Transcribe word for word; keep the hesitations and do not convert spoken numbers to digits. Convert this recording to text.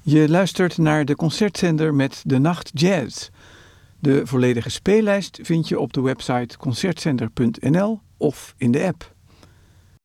Je luistert naar de Concertzender met De Nacht Jazz. De volledige speellijst vind je op de website concertzender punt n l of in de app.